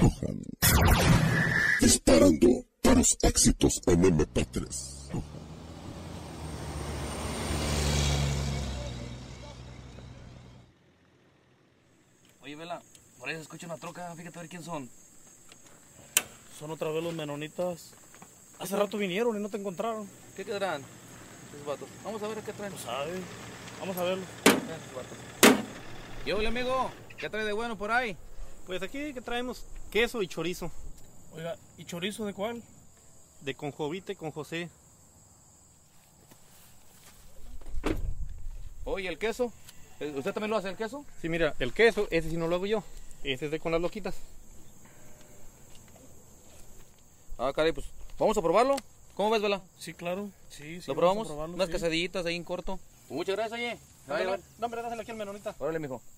Disparando para los éxitos en MP3. Oye, Vela, por ahí se escucha una troca, fíjate a ver quién son. Son otra vez los menonitas. Hace rato vinieron y no te encontraron. ¿Qué quedarán esos vatos? Vamos a ver qué traen. No sabe. Vamos a verlo. Y hola, amigo, ¿qué trae de bueno por ahí? Pues aquí que traemos queso y chorizo. Oiga, ¿y chorizo de cuál? De conjovite con José. Oye, ¿el queso? ¿Usted también lo hace el queso? Sí, mira, el queso, ese sí no lo hago yo. Ese es de con las loquitas. Ah, caray, pues vamos a probarlo. ¿Cómo ves, Vela? Sí, claro. Sí, ¿Lo probamos? Unas quesadillitas ahí en corto. Muchas gracias, oye. No, hombre, dásela aquí al menonita. Órale, mijo.